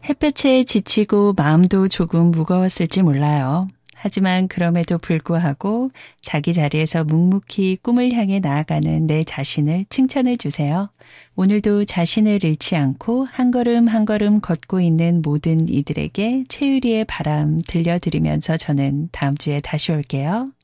햇볕에 지치고 마음도 조금 무거웠을지 몰라요. 하지만 그럼에도 불구하고 자기 자리에서 묵묵히 꿈을 향해 나아가는 내 자신을 칭찬해 주세요. 오늘도 자신을 잃지 않고 한 걸음 한 걸음 걷고 있는 모든 이들에게 최유리의 바람 들려드리면서 저는 다음 주에 다시 올게요.